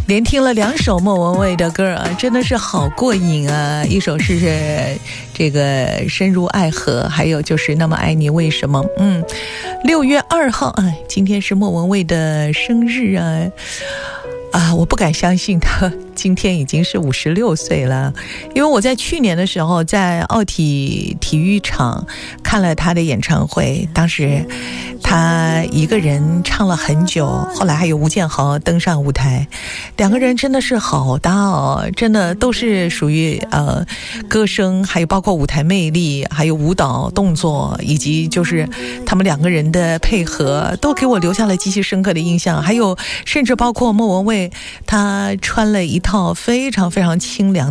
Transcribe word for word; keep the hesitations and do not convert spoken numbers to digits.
连听了两首莫文蔚的歌啊，真的是好过瘾啊！一首是这个深入爱河，还有就是那么爱你为什么。嗯，六月二号啊，今天是莫文蔚的生日啊。啊，我不敢相信他今天已经是五十六岁了，因为我在去年的时候在奥体体育场看了他的演唱会，当时他一个人唱了很久，后来还有吴建豪登上舞台，两个人真的是好搭哦，真的都是属于呃歌声，还有包括舞台魅力，还有舞蹈动作，以及就是他们两个人的配合，都给我留下了极其深刻的印象。还有甚至包括莫文蔚，她穿了一套非常非常清凉